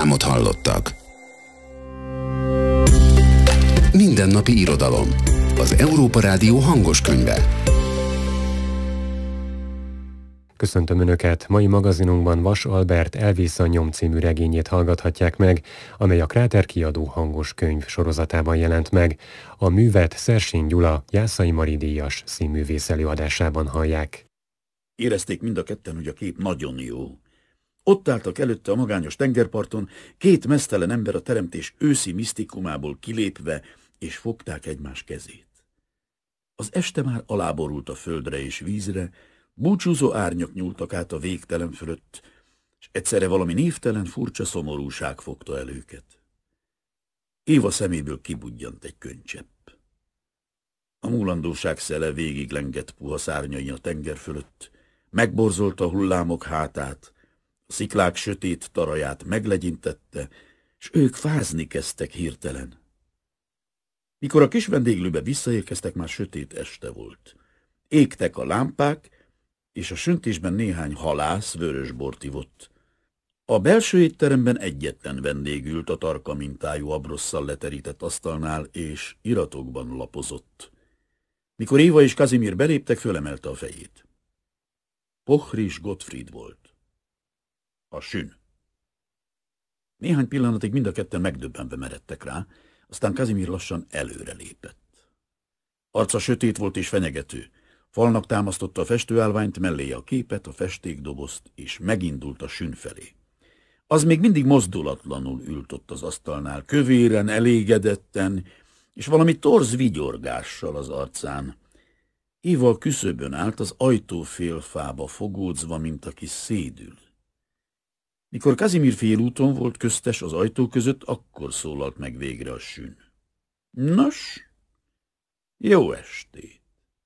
reklámot hallottak. Mindennapi irodalom. Az Európa Rádió hangos könyve. Köszöntöm Önöket! Mai magazinunkban Vas Albert Elvész a nyom című regényét hallgathatják meg, amely a Kráter kiadó hangos könyv sorozatában jelent meg. A művet Szersény Gyula Jászai Mari díjas színművész előadásában hallják. Érezték mind a ketten, hogy a kép nagyon jó. Ott álltak előtte a magányos tengerparton, két meztelen ember a teremtés őszi misztikumából kilépve, és fogták egymás kezét. Az este már aláborult a földre és vízre, búcsúzó árnyak nyúltak át a végtelen fölött, és egyszerre valami névtelen, furcsa szomorúság fogta el őket. Éva szeméből kibudjant egy könycsepp. A múlandóság szele végig lengett puha szárnyain a tenger fölött, megborzolta a hullámok hátát, a sziklák sötét taraját meglegyintette, és ők fázni kezdtek hirtelen. Mikor a kis vendéglőbe visszaérkeztek, már sötét este volt. Égtek a lámpák, és a söntésben néhány halász vörösbort ivott. A belső étteremben egyetlen vendég ült a tarka mintájú abrosszal leterített asztalnál, és iratokban lapozott. Mikor Éva és Kazimír beléptek, fölemelte a fejét. Pochris Gottfried volt. A sün. Néhány pillanatig mind a ketten megdöbbenve meredtek rá, aztán Kazimír lassan előre lépett. Arca sötét volt és fenyegető. Falnak támasztotta a festőállványt, melléje a képet, a festékdobozt, és megindult a sün felé. Az még mindig mozdulatlanul ült ott az asztalnál, kövéren, elégedetten, és valami torz vigyorgással az arcán. Éva a küszöbön állt, az ajtófélfába fogódzva, mint aki szédül. Mikor Kazimír félúton volt köztes az ajtó között, akkor szólalt meg végre a sün. Nos, jó estét!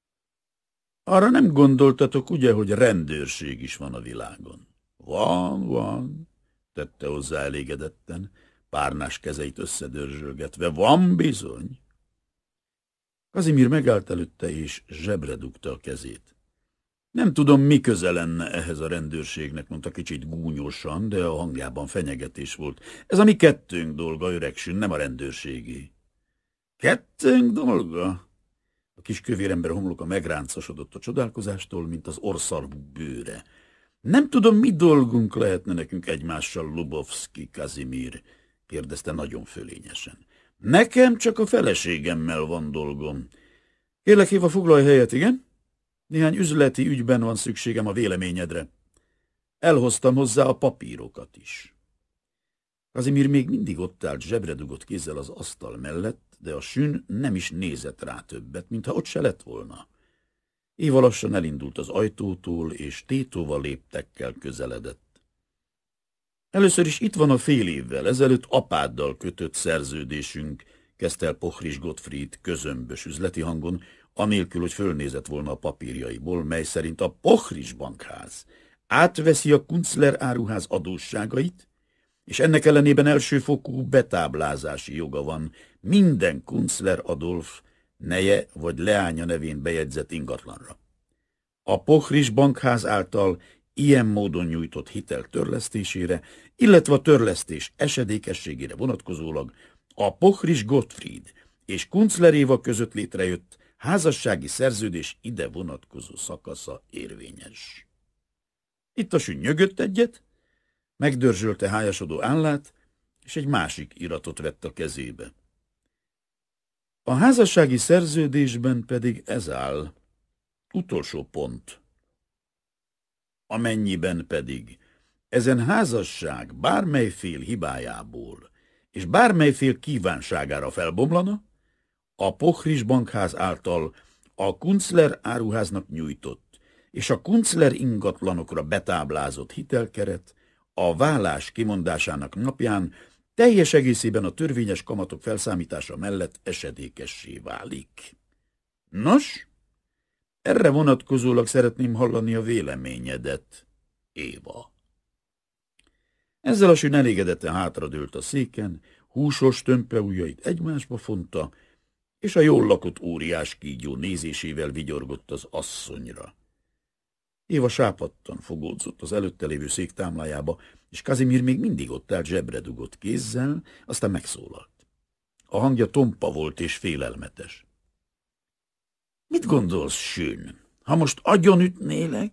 Arra nem gondoltatok, ugye, hogy rendőrség is van a világon? Van, tette hozzá elégedetten, párnás kezeit összedörzsölgetve. Van bizony. Kazimír megállt előtte, és zsebre dugta a kezét. Nem tudom, mi köze lenne ehhez a rendőrségnek, mondta kicsit gúnyosan, de a hangjában fenyegetés volt. Ez a mi kettőnk dolga, öreg sün, nem a rendőrségé. Kettőnk dolga? A kis kövérember homloka megráncosodott a csodálkozástól, mint az orszarvú bőre. Nem tudom, mi dolgunk lehetne nekünk egymással, Lubovszki Kazimír, kérdezte nagyon fölényesen. Nekem csak a feleségemmel van dolgom. Kérlek, Éva, foglalj helyet, igen? Néhány üzleti ügyben van szükségem a véleményedre. Elhoztam hozzá a papírokat is. Kazimír még mindig ott állt zsebre dugott kézzel az asztal mellett, de a sün nem is nézett rá többet, mintha ott se lett volna. Éva lassan elindult az ajtótól, és tétóval léptekkel közeledett. Először is itt van a fél évvel ezelőtt apáddal kötött szerződésünk, kezdte el Pochris Gottfried közömbös üzleti hangon, anélkül, hogy fölnézett volna a papírjaiból, mely szerint a Pochris bankház átveszi a Kunzler áruház adósságait, és ennek ellenében elsőfokú betáblázási joga van minden Kunzler Adolf neje vagy leánya nevén bejegyzett ingatlanra. A Pochris bankház által ilyen módon nyújtott hitel törlesztésére, illetve a törlesztés esedékességére vonatkozólag a Pochris Gottfried és Kunzler Éva között létrejött házassági szerződés ide vonatkozó szakasza érvényes. Itt a sün nyögött egyet, megdörzsölte hájasodó állát, és egy másik iratot vett a kezébe. A házassági szerződésben pedig ez áll. Utolsó pont. Amennyiben pedig ezen házasság bármely fél hibájából és bármely fél kívánságára felbomlana, a Pochris bankház által a Kunzler áruháznak nyújtott és a Kunzler ingatlanokra betáblázott hitelkeret a vállás kimondásának napján teljes egészében a törvényes kamatok felszámítása mellett esedékessé válik. Nos, erre vonatkozólag szeretném hallani a véleményedet, Éva. Ezzel a sün elégedetten hátradőlt a széken, húsos tömpeujjait egymásba fonta, és a jól lakott óriás kígyó nézésével vigyorgott az asszonyra. Éva sápadtan fogódzott az előtte lévő szék támlájába, és Kazimír még mindig ott állt zsebre dugott kézzel, aztán megszólalt. A hangja tompa volt és félelmetes. Mit gondolsz, Sün? Ha most agyonütnélek?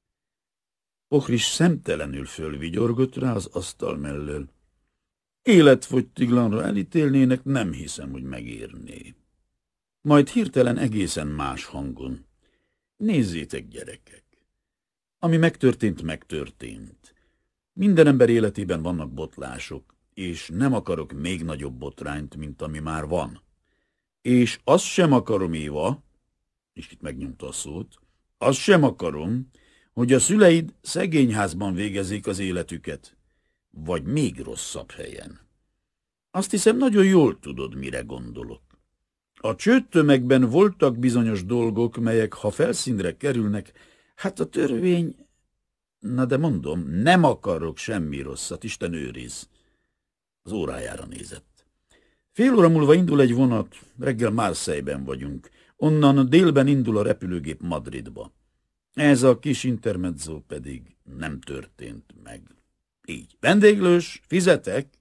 Pochris szemtelenül fölvigyorgott rá az asztal mellől. Életfogytiglanra elítélnének, nem hiszem, hogy megérné. Majd hirtelen egészen más hangon. Nézzétek, gyerekek! Ami megtörtént, megtörtént. Minden ember életében vannak botlások, és nem akarok még nagyobb botrányt, mint ami már van. És azt sem akarom, Éva, és itt megnyomta a szót, azt sem akarom, hogy a szüleid szegényházban végezzék az életüket, vagy még rosszabb helyen. Azt hiszem, nagyon jól tudod, mire gondolok. A csőttömegben voltak bizonyos dolgok, melyek, ha felszínre kerülnek, hát a törvény... Na de mondom, nem akarok semmi rosszat, Isten őriz. Az órájára nézett. Fél óra múlva indul egy vonat, reggel Marseille-ben vagyunk. Onnan délben indul a repülőgép Madridba. Ez a kis intermezzo pedig nem történt meg. Így. Vendéglős, fizetek?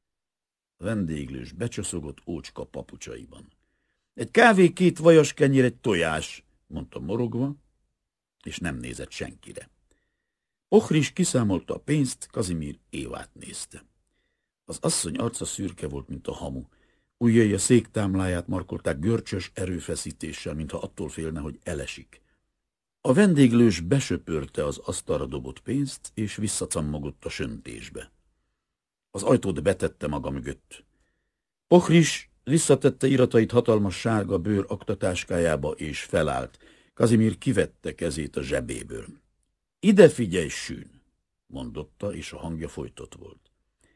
A vendéglős becsoszogott ócska papucsaiban. Egy kávé, 2 vajaskenyér, egy tojás, mondta morogva, és nem nézett senkire. Pochris kiszámolta a pénzt, Kazimír Évát nézte. Az asszony arca szürke volt, mint a hamu. Ujjai a szék támláját markolták görcsös erőfeszítéssel, mintha attól félne, hogy elesik. A vendéglős besöpörte az asztalra dobott pénzt, és visszacammogott a söntésbe. Az ajtót betette maga mögött. Pochris visszatette iratait hatalmas sárga bőr aktatáskájába, és felállt. Kazimír kivette kezét a zsebéből. Ide figyelj, Sün, mondotta, és a hangja folytott volt.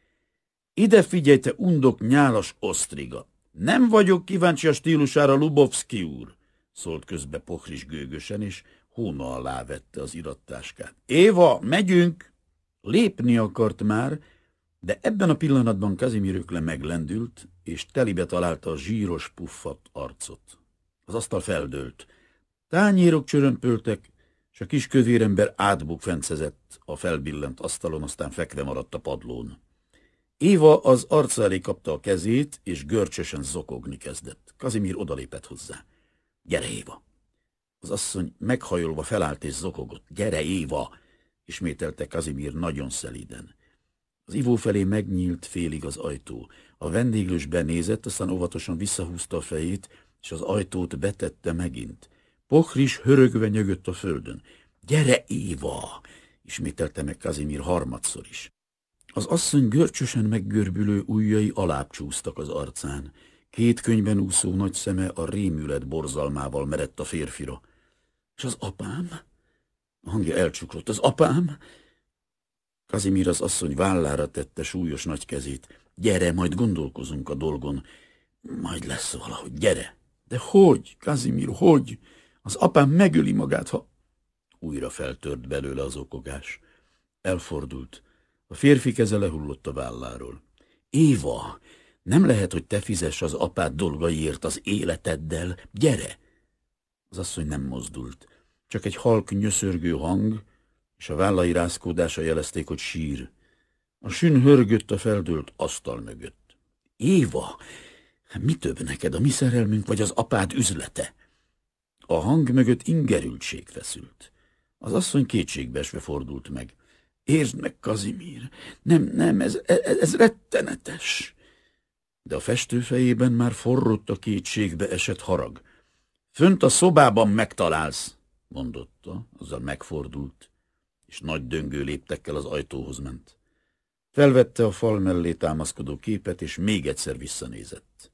Ide figyelj, te undok nyálas osztriga. Nem vagyok kíváncsi a stílusára, Lubovszki úr, szólt közbe Pochris gőgösen, és hóna alá vette az irattáskát. Éva, megyünk! Lépni akart már, de ebben a pillanatban Kazimír ökle meglendült, és telibe találta a zsíros, puffat arcot. Az asztal feldőlt. Tányérok csörömpöltek, és a kis kövérember átbukfencezett a felbillent asztalon, aztán fekve maradt a padlón. Éva az arca elé kapta a kezét, és görcsösen zokogni kezdett. Kazimír odalépett hozzá. Gyere, Éva! Az asszony meghajolva felállt és zokogott. Gyere, Éva! Ismételte Kazimír nagyon szelíden. Az ivó felé megnyílt félig az ajtó. A vendéglős benézett, aztán óvatosan visszahúzta a fejét, és az ajtót betette megint. Pochris hörögve nyögött a földön. Gyere, Éva! Ismételte meg Kazimír harmadszor is. Az asszony görcsösen meggörbülő ujjai alább csúsztak az arcán. 2 könyben úszó nagy szeme a rémület borzalmával merett a férfira. És az apám? A hangja elcsuklott. Az apám? Kazimír az asszony vállára tette súlyos nagy kezét. Gyere, majd gondolkozunk a dolgon. Majd lesz valahogy, gyere. De hogy, Kazimír, hogy? Az apám megöli magát, ha... Újra feltört belőle az okogás. Elfordult. A férfi keze lehullott a válláról. Éva, nem lehet, hogy te fizess az apád dolgaiért az életeddel. Gyere! Az asszony nem mozdult. Csak egy halk nyöszörgő hang, és a vállai rázkódása jelezték, hogy sír. A sün hörgött a feldőlt asztal mögött. Éva, mi több neked, a mi szerelmünk vagy az apád üzlete? A hang mögött ingerültség feszült. Az asszony kétségbeesve fordult meg. Értsd meg, Kazimír, nem, ez rettenetes. De a festőfejében már forrott a kétségbe esett harag. Fönt a szobában megtalálsz, mondotta, azzal megfordult, és nagy döngő léptekkel az ajtóhoz ment. Felvette a fal mellé támaszkodó képet, és még egyszer visszanézett.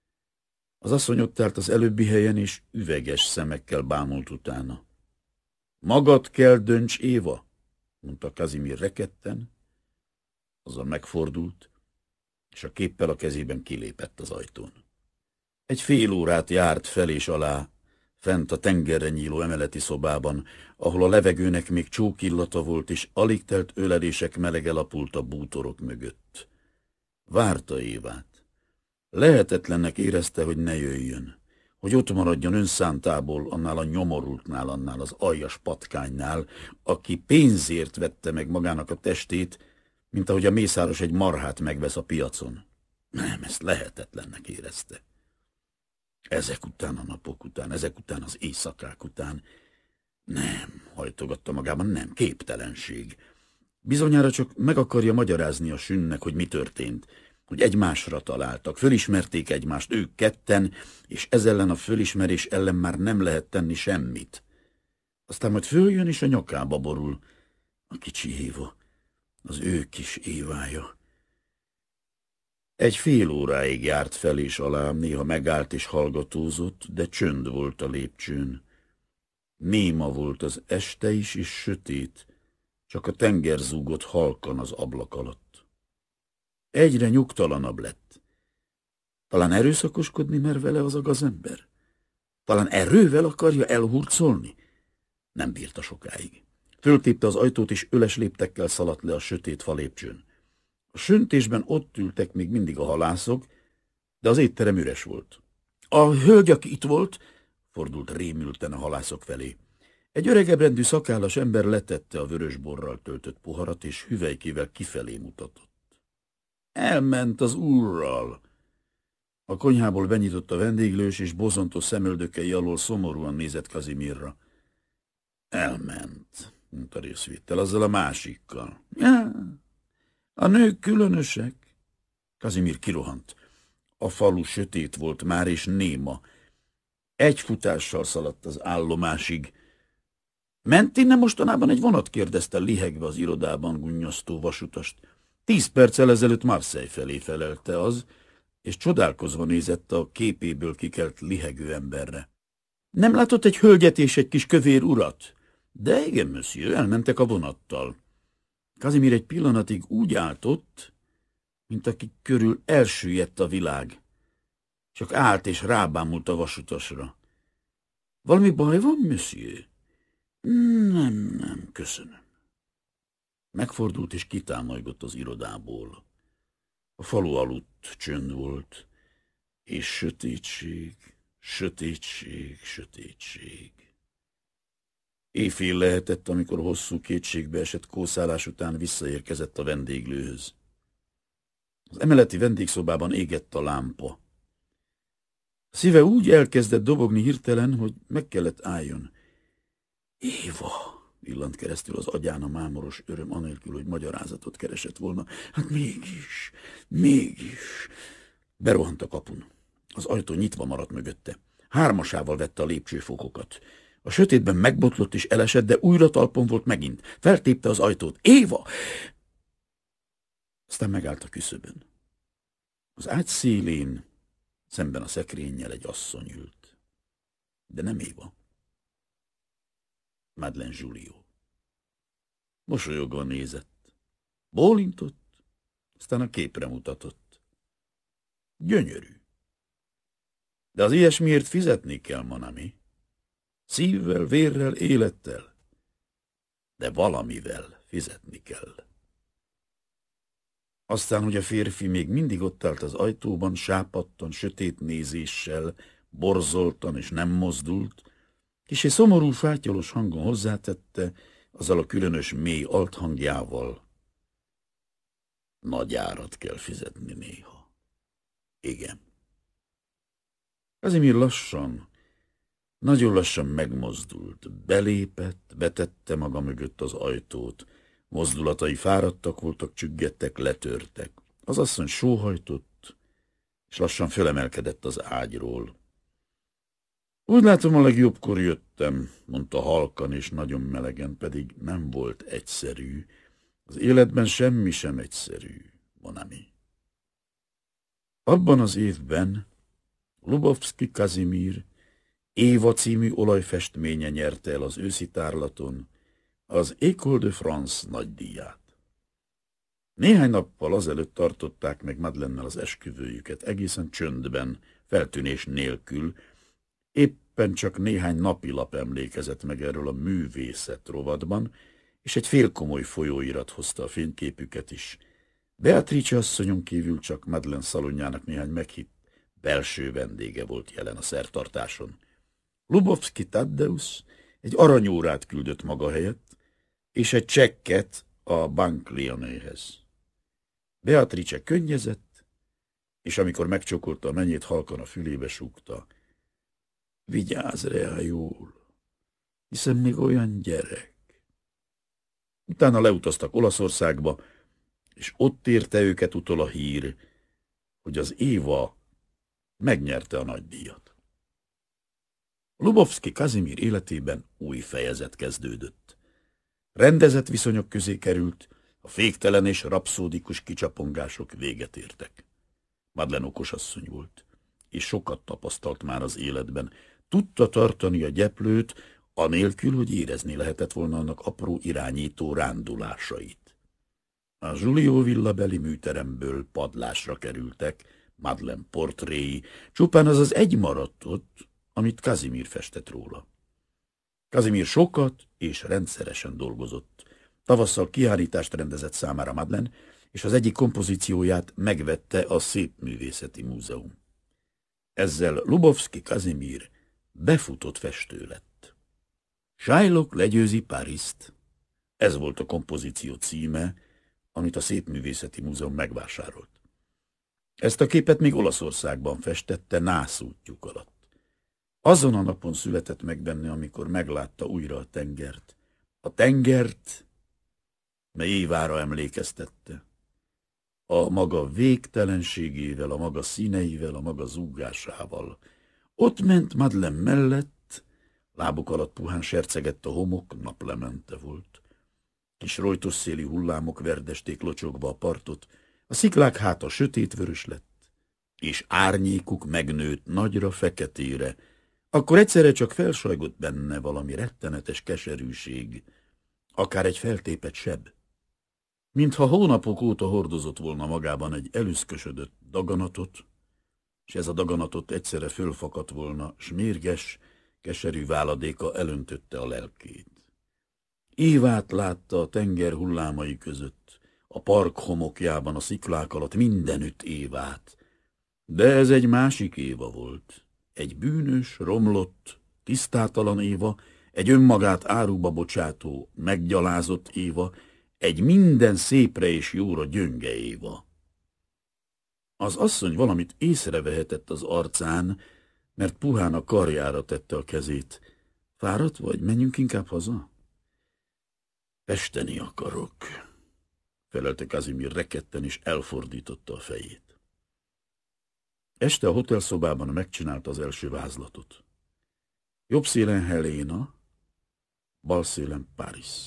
Az asszony ott állt az előbbi helyen, és üveges szemekkel bámult utána. Magad kell dönts, Éva, mondta Kazimír rekedten, azzal megfordult, és a képpel a kezében kilépett az ajtón. Egy fél órát járt fel és alá, fent a tengerre nyíló emeleti szobában, ahol a levegőnek még csókillata volt, és alig telt ölelések melege lapult a bútorok mögött. Várta Évát. Lehetetlennek érezte, hogy ne jöjjön, hogy ott maradjon önszántából annál a nyomorultnál, annál az aljas patkánynál, aki pénzért vette meg magának a testét, mint ahogy a mészáros egy marhát megvesz a piacon. Nem, ezt lehetetlennek érezte. Ezek után a napok után, ezek után az éjszakák után nem, hajtogatta magában, nem, képtelenség. Bizonyára csak meg akarja magyarázni a Sünnek, hogy mi történt, hogy egymásra találtak, fölismerték egymást ők ketten, és ez ellen a fölismerés ellen már nem lehet tenni semmit. Aztán majd följön és a nyakába borul. A kicsi Éva, az ő kis Évája. Egy fél óráig járt fel és alá, néha megállt és hallgatózott, de csönd volt a lépcsőn. Néma volt az este is, és sötét, csak a tenger zúgott halkan az ablak alatt. Egyre nyugtalanabb lett. Talán erőszakoskodni mer vele az a gazember? Talán erővel akarja elhurcolni? Nem bírta sokáig. Föltépte az ajtót, és öles léptekkel szaladt le a sötét falépcsőn. A söntésben ott ültek még mindig a halászok, de az étterem üres volt. A hölgy, aki itt volt, fordult rémülten a halászok felé. Egy öregebrendű szakállas ember letette a vörösborral töltött poharat, és hüvelykével kifelé mutatott. Elment az úrral. A konyhából benyitott a vendéglős, és bozontos szemöldökei alól szomorúan nézett Kazimírra. Elment, mondta részvétel, azzal a másikkal. Ja, a nők különösek. Kazimír kirohant. A falu sötét volt már, és néma. Egy futással szaladt az állomásig. Ment innen mostanában egy vonat? Kérdezte lihegve az irodában gunnyasztó vasutast. 10 perccel ezelőtt Marseille felé, felelte az, és csodálkozva nézett a képéből kikelt lihegő emberre. Nem látott egy hölgyet és egy kis kövér urat? De igen, monsieur, elmentek a vonattal. Kazimír egy pillanatig úgy állt ott, mint aki körül elsüllyedt a világ. Csak állt és rábámult a vasutasra. Valami baj van, monsieur? Nem, köszönöm. Megfordult és kitámolygott az irodából. A falu aludt, csönd volt, és sötétség, sötétség, sötétség. Éjfél lehetett, amikor hosszú kétségbe esett kószálás után visszaérkezett a vendéglőhöz. Az emeleti vendégszobában égett a lámpa. A szíve úgy elkezdett dobogni hirtelen, hogy meg kellett álljon. Éva, villant keresztül az agyán a mámoros öröm, anélkül, hogy magyarázatot keresett volna. Hát mégis. Berohant a kapun. Az ajtó nyitva maradt mögötte. Hármasával vette a lépcsőfokokat. A sötétben megbotlott és elesett, de újra talpon volt megint. Feltépte az ajtót. Éva! Aztán megállt a küszöbön. Az ágy szélén, szemben a szekrényel egy asszony ült. De nem Éva. Madeleine Juliot. Mosolyogva nézett. Bólintott, aztán a képre mutatott. Gyönyörű. De az ilyesmiért fizetni kell, Monami. Szívvel, vérrel, élettel. De valamivel fizetni kell. Aztán, hogy a férfi még mindig ott állt az ajtóban, sápadtan, sötét nézéssel, borzoltan és nem mozdult, kissé szomorú, fátyolos hangon hozzátette, azzal a különös mély althangjával. Nagy árat kell fizetni néha. Igen. Kazimír lassan, nagyon lassan megmozdult, belépett, betette maga mögött az ajtót. Mozdulatai fáradtak voltak, csüggettek, letörtek. Az asszony sóhajtott, és lassan fölemelkedett az ágyról. Úgy látom, a legjobbkor jöttem, mondta halkan és nagyon melegen, pedig nem volt egyszerű. Az életben semmi sem egyszerű, Monami. Abban az évben Lubovszki Kazimír Éva című olajfestménye nyerte el az őszi tárlaton az École de France nagydíját. Néhány nappal azelőtt tartották meg Madeleine-nel az esküvőjüket, egészen csöndben, feltűnés nélkül. Éppen csak néhány napilap emlékezett meg erről a művészet rovatban, és egy félkomoly folyóirat hozta a fényképüket is. Beatrice asszonyon kívül csak Madeleine szalonjának néhány meghitt belső vendége volt jelen a szertartáson. Lubovszki Taddeusz egy aranyórát küldött maga helyett, és egy csekket a Bank Lyonnais-hez. Beatrice könnyezett, és amikor megcsokolta a mennyét, halkan a fülébe súgta: vigyázz rá jól, hiszen még olyan gyerek. Utána leutaztak Olaszországba, és ott érte őket utol a hír, hogy az Éva megnyerte a nagydíjat. Lubovszki Kazimír életében új fejezet kezdődött. Rendezett viszonyok közé került, a féktelen és rapszódikus kicsapongások véget értek. Madeleine okos asszony volt, és sokat tapasztalt már az életben. Tudta tartani a gyeplőt, anélkül, hogy érezni lehetett volna annak apró irányító rándulásait. A Giulio villabeli műteremből padlásra kerültek Madeleine portréi, csupán az egy maradt ott, amit Kazimír festett róla. Kazimír sokat és rendszeresen dolgozott. Tavasszal kiállítást rendezett számára Madeleine, és az egyik kompozícióját megvette a Szépművészeti Múzeum. Ezzel Lubovszki Kazimír befutott festő lett. Shylock legyőzi Pariszt. Ez volt a kompozíció címe, amit a Szépművészeti Múzeum megvásárolt. Ezt a képet még Olaszországban festette nászútjuk alatt. Azon a napon született meg benne, amikor meglátta újra a tengert. A tengert, mely Évára emlékeztette. A maga végtelenségével, a maga színeivel, a maga zúgásával. Ott ment Madeleine mellett, lábuk alatt puhán sercegett a homok, naplemente volt. Kis rojtosszéli hullámok verdesték locsogva a partot, a sziklák háta sötétvörös lett, és árnyékuk megnőtt nagyra feketére, akkor egyszerre csak felsajgott benne valami rettenetes keserűség, akár egy feltépett seb. Mintha hónapok óta hordozott volna magában egy elüszkösödött daganatot, és ez a daganatot egyszerre fölfakadt volna, s mérges, keserű váladéka elöntötte a lelkét. Évát látta a tenger hullámai között, a park homokjában, a sziklák alatt, mindenütt Évát. De ez egy másik Éva volt, egy bűnös, romlott, tisztátalan Éva, egy önmagát áruba bocsátó, meggyalázott Éva, egy minden szépre és jóra gyönge Éva. Az asszony valamit észrevehetett az arcán, mert puhán a karjára tette a kezét. Fáradt vagy? Menjünk inkább haza? Festeni akarok, felelte Kazimír rekedten, és elfordította a fejét. Este a hotelszobában megcsinálta az első vázlatot. Jobb szélen Helena, bal szélen Paris.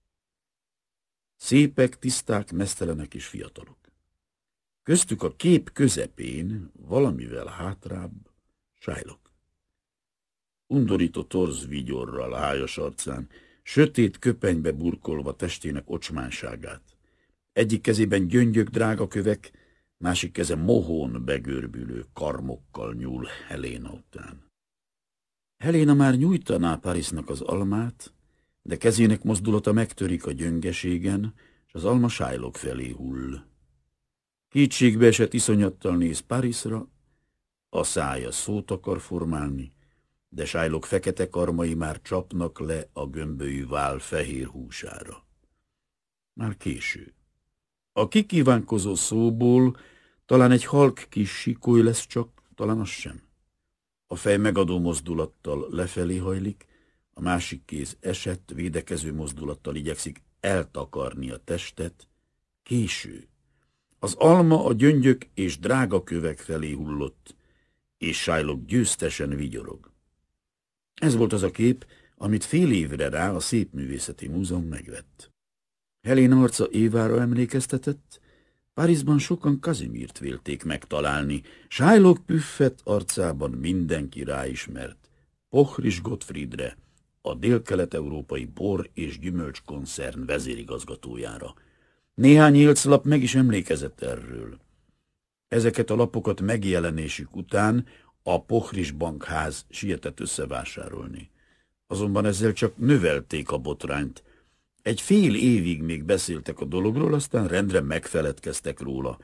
Szépek, tiszták, meztelenek és fiatalok. Köztük a kép közepén, valamivel hátrább, Shylock. Undorító torz vigyorral hájas arcán, sötét köpenybe burkolva testének ocsmánságát. Egyik kezében gyöngyök, drága kövek, másik keze mohón begörbülő karmokkal nyúl Helena után. Helena már nyújtaná Parisnak az almát, de kezének mozdulata megtörik a gyöngeségen, és az alma Shylock felé hull. Kétségbe esett iszonyattal néz Parisra, a szája szót akar formálni, de Shylock fekete karmai már csapnak le a gömbölyű vál fehér húsára. Már késő. A kikívánkozó szóból talán egy halk kis sikoly lesz csak, talán az sem. A fej megadó mozdulattal lefelé hajlik, a másik kéz esett, védekező mozdulattal igyekszik eltakarni a testet. Késő. Az alma a gyöngyök és drága kövek felé hullott, és Shylock győztesen vigyorog. Ez volt az a kép, amit fél évre rá a Szépművészeti Múzeum megvett. Helena arca Évára emlékeztetett, Párizsban sokan Kazimírt vélték megtalálni, Shylock püffett arcában mindenki ráismert Pochris Gottfriedre, a délkelet-európai bor- és gyümölcskoncern vezérigazgatójára. Néhány élclap meg is emlékezett erről. Ezeket a lapokat megjelenésük után a Pochris bankház sietett összevásárolni. Azonban ezzel csak növelték a botrányt. Egy fél évig még beszéltek a dologról, aztán rendre megfeledkeztek róla.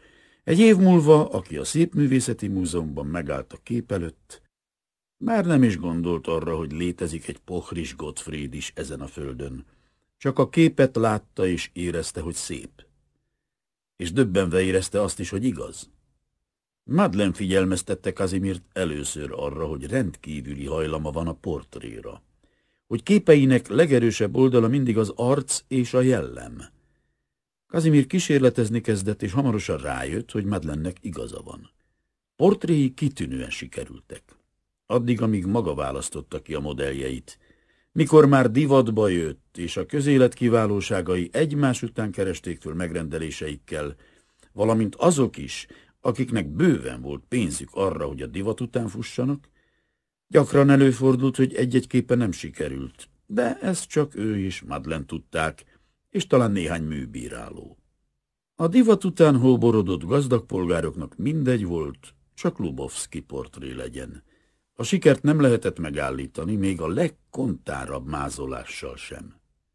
Egy év múlva, aki a Szépművészeti Múzeumban megállt a kép előtt, már nem is gondolt arra, hogy létezik egy Pochris Gottfried is ezen a földön. Csak a képet látta és érezte, hogy szép. És döbbenve érezte azt is, hogy igaz. Madeleine figyelmeztette Kazimirt először arra, hogy rendkívüli hajlama van a portréra. Hogy képeinek legerősebb oldala mindig az arc és a jellem. Kazimir kísérletezni kezdett, és hamarosan rájött, hogy Madeleine-nek igaza van. Portréi kitűnően sikerültek. Addig, amíg maga választotta ki a modelljeit. Mikor már divatba jött, és a közélet kiválóságai egymás után keresték föl megrendeléseikkel, valamint azok is, akiknek bőven volt pénzük arra, hogy a divat után fussanak, gyakran előfordult, hogy egy-egy képe nem sikerült, de ezt csak ő és Madeleine tudták, és talán néhány műbíráló. A divat után hóborodott gazdag polgároknak mindegy volt, csak Lubovszky portré legyen. A sikert nem lehetett megállítani, még a legkontárabb mázolással sem.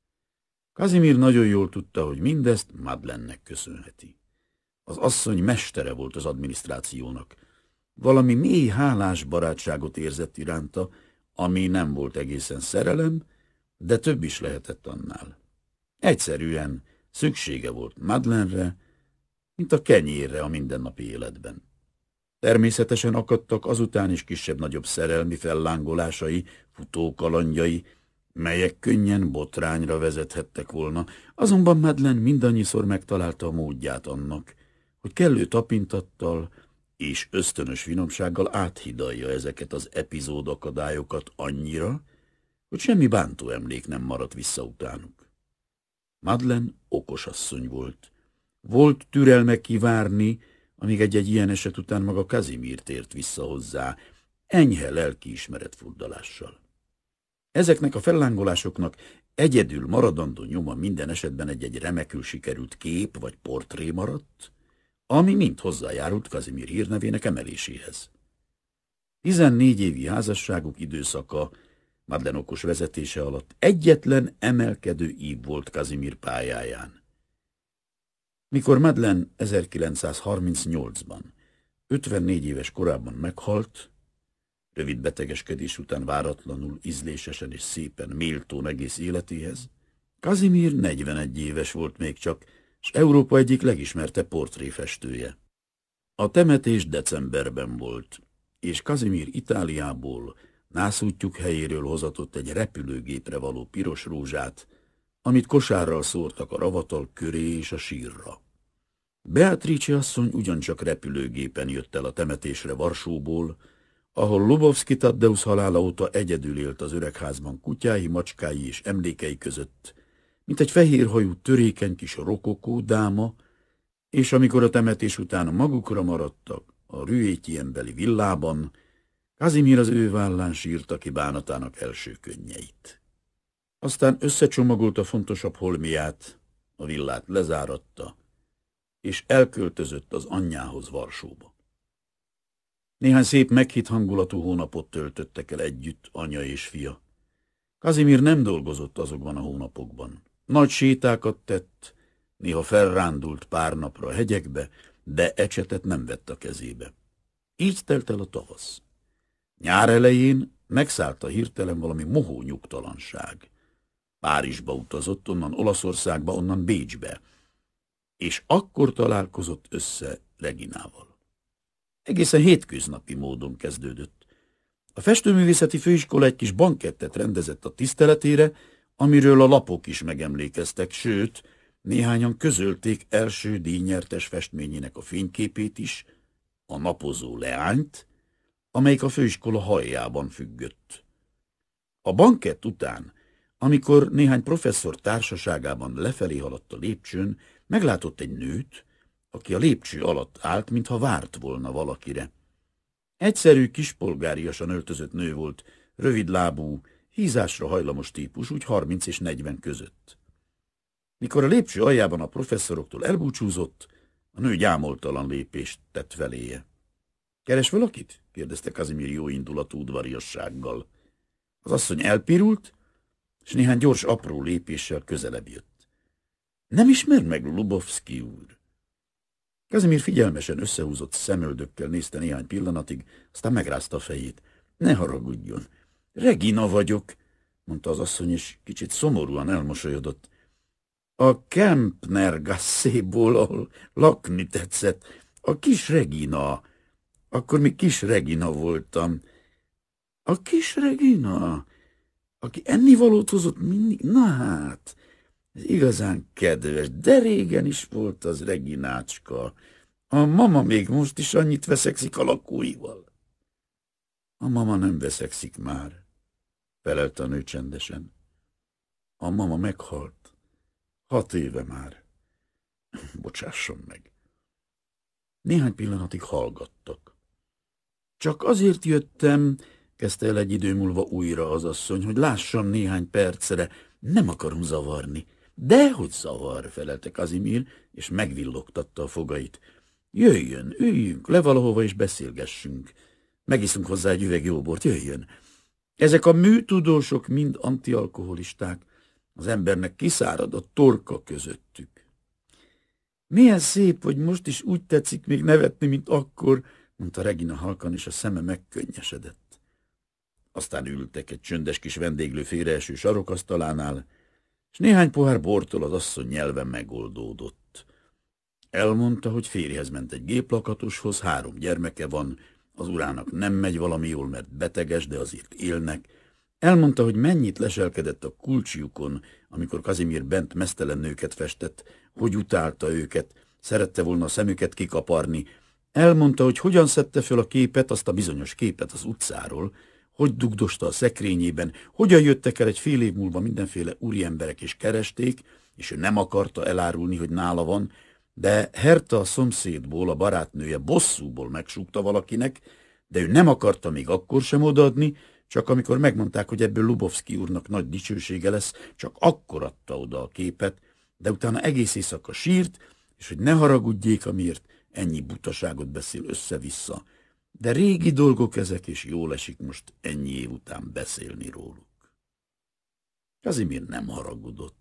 Kazimir nagyon jól tudta, hogy mindezt Madeleine-nek köszönheti. Az asszony mestere volt az adminisztrációnak. Valami mély hálás barátságot érzett iránta, ami nem volt egészen szerelem, de több is lehetett annál. Egyszerűen szüksége volt Madeleine-re, mint a kenyérre a mindennapi életben. Természetesen akadtak azután is kisebb-nagyobb szerelmi fellángolásai, futókalandjai, melyek könnyen botrányra vezethettek volna, azonban Madeleine mindannyiszor megtalálta a módját annak, hogy kellő tapintattal és ösztönös finomsággal áthidalja ezeket az epizódakadályokat annyira, hogy semmi bántó emlék nem maradt vissza utánuk. Madeleine okos asszony volt. Volt türelme kivárni, amíg egy-egy ilyen eset után maga Kazimir tért vissza hozzá, enyhe lelkiismeret furdalással. Ezeknek a fellángolásoknak egyedül maradandó nyoma minden esetben egy-egy remekül sikerült kép vagy portré maradt, ami mind hozzájárult Kazimir hírnevének emeléséhez. 14 évi házasságuk időszaka Madeleine okos vezetése alatt egyetlen emelkedő ív volt Kazimir pályáján. Mikor Madeleine 1938-ban, 54 éves korában meghalt, rövid betegeskedés után váratlanul, ízlésesen és szépen méltón egész életéhez, Kazimir 41 éves volt még csak, és Európa egyik legismertebb portréfestője. A temetés decemberben volt, és Kazimir Itáliából, nászútjuk helyéről hozatott egy repülőgépre való piros rózsát, amit kosárral szórtak a ravatal köré és a sírra. Beatrice asszony ugyancsak repülőgépen jött el a temetésre Varsóból, ahol Lubovszky Taddeusz halála óta egyedül élt az öregházban kutyái, macskái és emlékei között, mint egy fehérhajú, törékeny kis rokokó dáma, és amikor a temetés után magukra maradtak a Rüétyienbeli villában, Kazimir az ő vállán sírta ki bánatának első könnyeit. Aztán összecsomagolta fontosabb holmiát, a villát lezáratta, és elköltözött az anyjához Varsóba. Néhány szép meghitt hangulatú hónapot töltöttek el együtt anya és fia. Kazimir nem dolgozott azokban a hónapokban. Nagy sétákat tett, néha felrándult pár napra a hegyekbe, de ecsetet nem vett a kezébe. Így telt el a tavasz. Nyár elején megszállta hirtelen valami mohó nyugtalanság. Párizsba utazott, onnan Olaszországba, onnan Bécsbe, és akkor találkozott össze Reginával. Egészen hétköznapi módon kezdődött. A festőművészeti főiskola egy kis bankettet rendezett a tiszteletére, amiről a lapok is megemlékeztek, sőt, néhányan közölték első díjnyertes festményének a fényképét is, a napozó leányt, amelyik a főiskola hajjában függött. A bankett után, amikor néhány professzor társaságában lefelé haladt a lépcsőn, meglátott egy nőt, aki a lépcső alatt állt, mintha várt volna valakire. Egyszerű, kispolgáriasan öltözött nő volt, rövidlábú, hízásra hajlamos típus, úgy 30 és 40 között. Mikor a lépcső aljában a professzoroktól elbúcsúzott, a nő gyámoltalan lépést tett feléje. – Keres valakit? – kérdezte Kazimir jóindulatú udvariassággal. Az asszony elpirult, és néhány gyors, apró lépéssel közelebb jött. – Nem ismer meg Lubovszky úr? Kazimír figyelmesen összehúzott szemöldökkel nézte néhány pillanatig, aztán megrázta a fejét. Ne haragudjon. Regina vagyok, mondta az asszony, és kicsit szomorúan elmosolyodott. A Kempner-gasséból, ahol lakni tetszett. A kis Regina. Akkor még kis Regina voltam. A kis Regina, aki ennivalót hozott mindig? Na hát, ez igazán kedves, de régen is volt az Reginácska. A mama még most is annyit veszekszik a lakóival. A mama nem veszekszik már, felelte a nő csendesen. A mama meghalt. 6 éve már. Bocsásson meg. Néhány pillanatig hallgattak. Csak azért jöttem, kezdte el egy idő múlva újra az asszony, hogy lássam néhány percre, nem akarom zavarni. Dehogy zavar, felelte Kazimír, és megvillogtatta a fogait. Jöjjön, üljünk le valahova és beszélgessünk. Megiszunk hozzá egy üveg jó bort, jöjjön. Ezek a műtudósok mind antialkoholisták. Az embernek kiszárad a torka közöttük. Milyen szép, hogy most is úgy tetszik még nevetni, mint akkor, mondta Regina halkan, és a szeme megkönnyesedett. Aztán ültek egy csöndes kis vendéglő félreeső sarokasztalánál, és néhány pohár bortól az asszony nyelve megoldódott. Elmondta, hogy férjhez ment egy géplakatoshoz, 3 gyermeke van, az urának nem megy valami jól, mert beteges, de azért élnek. Elmondta, hogy mennyit leselkedett a kulcsjukon, amikor Kazimír bent meztelen nőket festett, hogy utálta őket, szerette volna a szemüket kikaparni. Elmondta, hogy hogyan szedte föl a képet, azt a bizonyos képet az utcáról, hogy dugdosta a szekrényében, hogyan jöttek el egy fél év múlva mindenféle úriemberek és keresték, és ő nem akarta elárulni, hogy nála van, de Herta a szomszédból, a barátnője bosszúból megsúgta valakinek, de ő nem akarta még akkor sem odaadni, csak amikor megmondták, hogy ebből Lubovszky úrnak nagy dicsősége lesz, csak akkor adta oda a képet, de utána egész éjszaka sírt, és hogy ne haragudjék, amiért ennyi butaságot beszél össze-vissza. De régi dolgok ezek, és jól esik most ennyi év után beszélni róluk. Kazimír nem haragudott.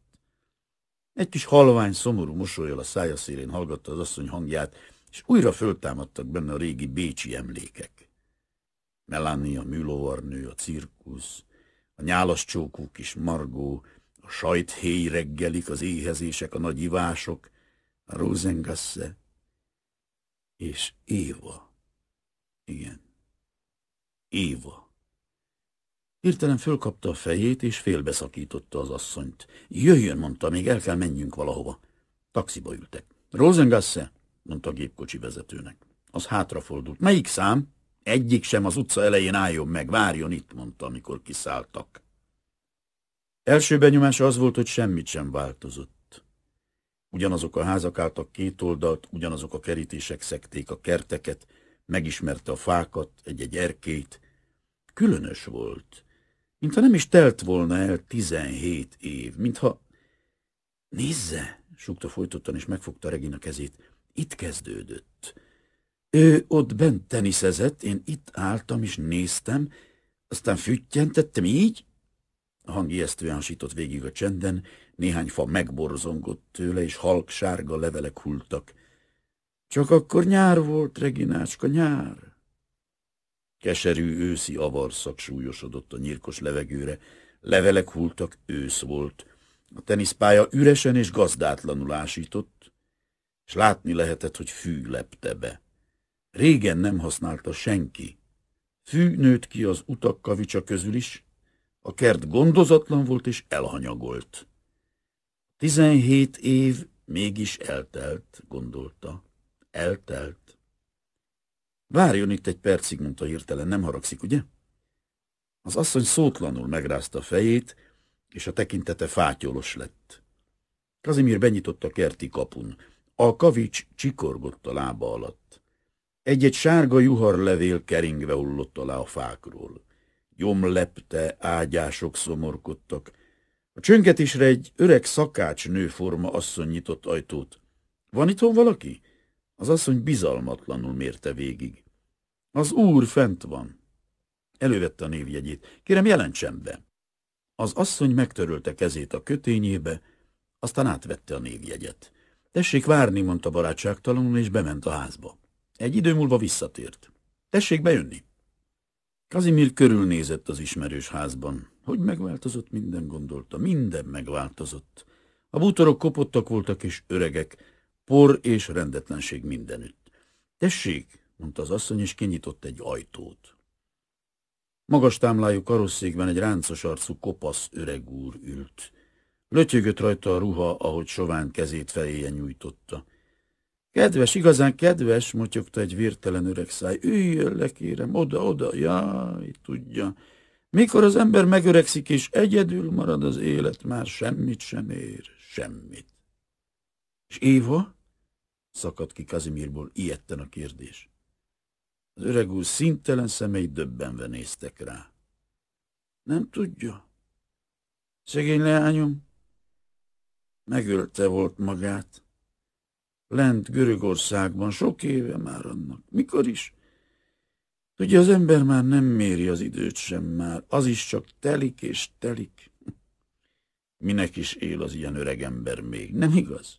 Egy kis halvány, szomorú mosollyal a szája szélén hallgatta az asszony hangját, és újra föltámadtak benne a régi bécsi emlékek. Melanie, a műlovarnő, a cirkusz, a nyálas csókú kis Margó, a sajthéj reggelik, az éhezések, a nagy ivások, a Rosengasse, és Éva. Igen, Éva. Hirtelen fölkapta a fejét, és félbeszakította az asszonyt. Jöjjön, mondta, még el kell menjünk valahova. Taxiba ültek. Rosengasse, mondta a gépkocsi vezetőnek. Az hátrafordult. Melyik szám? Egyik sem, az utca elején álljon meg, várjon itt, mondta, amikor kiszálltak. Első benyomása az volt, hogy semmit sem változott. Ugyanazok a házak álltak két oldalt, ugyanazok a kerítések szekték a kerteket, megismerte a fákat, egy-egy erkélyt. Különös volt, mintha nem is telt volna el 17 év, mintha... Nézze, súgta folytottan, és megfogta Regina kezét. Itt kezdődött. Ő ott bent teniszezett, én itt álltam és néztem, aztán füttyentettem így. A hang ijesztően hasított végig a csenden, néhány fa megborzongott tőle, és halk sárga levelek hulltak. Csak akkor nyár volt, Reginácska, nyár. Keserű őszi avarszak súlyosodott a nyírkos levegőre, levelek hulltak, ősz volt. A teniszpálya üresen és gazdátlanul ásított, és látni lehetett, hogy fű lepte be. Régen nem használta senki. Fű nőtt ki az utak kavicsa közül is, a kert gondozatlan volt és elhanyagolt. 17 év mégis eltelt, gondolta. Eltelt. Várjon itt egy percig, mondta hirtelen, nem haragszik, ugye? Az asszony szótlanul megrázta a fejét, és a tekintete fátyolos lett. Kazimír benyitotta a kerti kapun. A kavics csikorgott a lába alatt. Egy-egy sárga juharlevél keringve hullott alá a fákról. Gyom lepte, ágyások szomorkodtak. A csöngetésre egy öreg szakácsnő forma asszony nyitott ajtót. Van itthon valaki? Az asszony bizalmatlanul mérte végig. Az úr fent van. Elővette a névjegyét. Kérem, jelentsen be. Az asszony megtörölte kezét a kötényébe, aztán átvette a névjegyet. Tessék várni, mondta barátságtalanul, és bement a házba. Egy idő múlva visszatért. Tessék bejönni. Kazimír körülnézett az ismerős házban. Hogy megváltozott, minden gondolta. Minden megváltozott. A bútorok kopottak voltak és öregek, por és rendetlenség mindenütt. Tessék, mondta az asszony, és kinyitott egy ajtót. Magas támlájú karosszékben egy ráncos arcú kopasz öreg úr ült. Lötyögött rajta a ruha, ahogy sovány kezét feléje nyújtotta. Kedves, igazán kedves, motyogta egy vértelen öreg száj. Üljön le, kérem, oda, jaj, tudja. Mikor az ember megöregszik, és egyedül marad, az élet már semmit sem ér, semmit. És Éva? Szakadt ki Kazimírból ijedten a kérdés. Az öreg úr színtelen szemei döbbenve néztek rá. Nem tudja. Szegény leányom megölte volt magát. Lent Görögországban, sok éve már annak. Mikor is? Tudja, az ember már nem méri az időt sem már. Az is csak telik és telik. Minek is él az ilyen öreg ember még, nem igaz?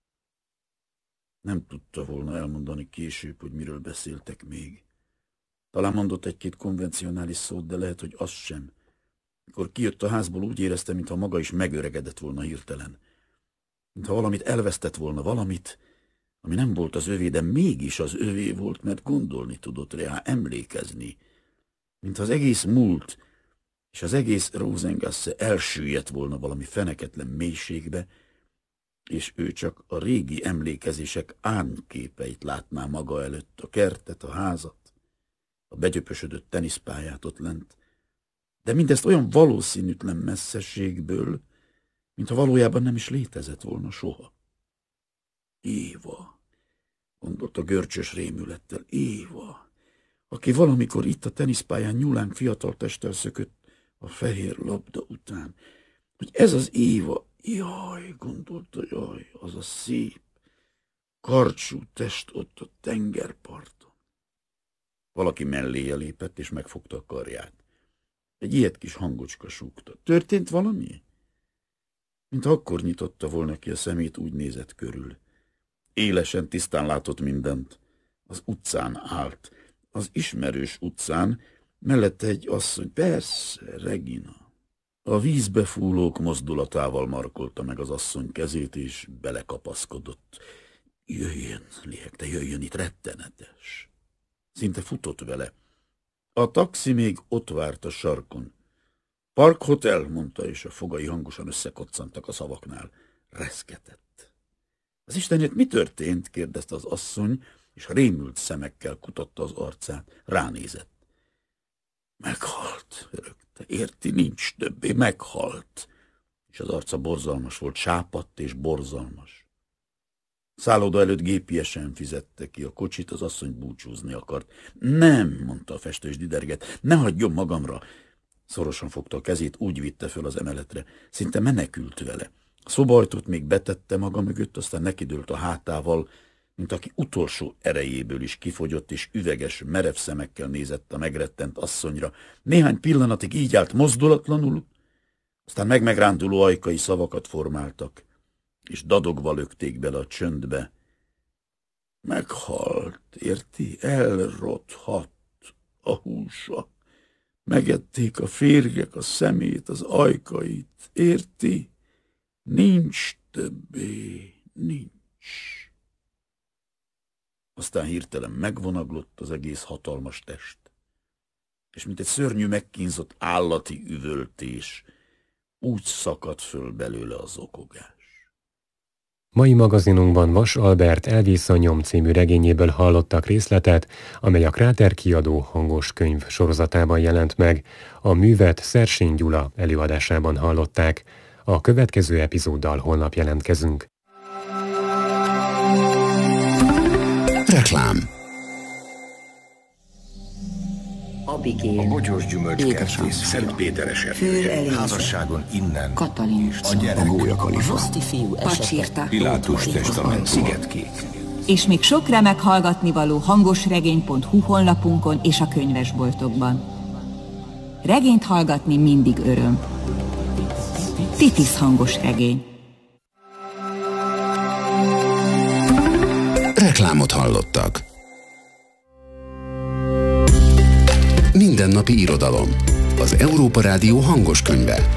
Nem tudta volna elmondani később, hogy miről beszéltek még. Talán mondott egy-két konvencionális szót, de lehet, hogy az sem. Mikor kijött a házból, úgy érezte, mintha maga is megöregedett volna hirtelen. Mintha valamit elvesztett volna, valamit, ami nem volt az övé, de mégis az övé volt, mert gondolni tudott rá, emlékezni. Mintha az egész múlt és az egész Rosengasse elsüllyedt volna valami feneketlen mélységbe, és ő csak a régi emlékezések árnyképeit látná maga előtt, a kertet, a házat, a begyöpösödött teniszpályát ott lent, de mindezt olyan valószínűtlen messzeségből, mintha valójában nem is létezett volna soha. Éva, gondolta görcsös rémülettel, Éva, aki valamikor itt a teniszpályán nyulánk fiatal testtel szökött a fehér labda után, hogy ez az Éva, jaj, gondolta, jaj, az a szép, karcsú test ott a tengerparton. Valaki melléje lépett, és megfogta a karját. Egy ilyet kis hangocska súgta. Történt valami? Mint akkor nyitotta volna ki a szemét, úgy nézett körül. Élesen, tisztán látott mindent. Az utcán állt. Az ismerős utcán, mellette egy asszony. Persze, Regina. A vízbefúlók mozdulatával markolta meg az asszony kezét, és belekapaszkodott. Jöjjön, lihegte, jöjjön, itt rettenetes. Szinte futott vele. A taxi még ott várt a sarkon. Park Hotel, mondta, és a fogai hangosan összekoccantak a szavaknál. Reszketett. Az Istenért mi történt? Kérdezte az asszony, és rémült szemekkel kutatta az arcát. Ránézett. Meghalt, rögte. Érti, nincs többé, meghalt. És az arca borzalmas volt, sápadt és borzalmas. Szálloda előtt gépiesen fizette ki a kocsit, az asszony búcsúzni akart. Nem, mondta a festős diderget, ne hagyjon magamra. Szorosan fogta a kezét, úgy vitte föl az emeletre. Szinte menekült vele. A szobajtót még betette maga mögött, aztán nekidőlt a hátával, mint aki utolsó erejéből is kifogyott, és üveges, merev szemekkel nézett a megrettent asszonyra. Néhány pillanatig így állt mozdulatlanul, aztán megránduló ajkai szavakat formáltak, és dadogva lökték bele a csöndbe. Meghalt, érti? Elrothadt a húsa. Megették a férgek a szemét, az ajkait, érti? Nincs többé, nincs. Aztán hirtelen megvonaglott az egész hatalmas test, és mint egy szörnyű megkínzott állati üvöltés, úgy szakadt föl belőle az zokogás. Mai magazinunkban Vas Albert Elvész a nyom című regényéből hallottak részletet, amely a Kráter kiadó hangos könyv sorozatában jelent meg. A művet Szersény Gyula előadásában hallották. A következő epizóddal holnap jelentkezünk. Reklám. Abigail, A bogyós gyümölcskert, Szent Péter esetén, házasságon innen, Katalin, a gyerek, A Gólya Kalifa. Roszti fiú Pacsirta, Pilátus testament, Szigetkék. És még sok remek hallgatnivaló hangosregény.hu honlapunkon és a könyvesboltokban. Regényt hallgatni mindig öröm. Titis hangos regény. Reklámot hallottak. Mindennapi irodalom. Az Európa Rádió hangos könyve.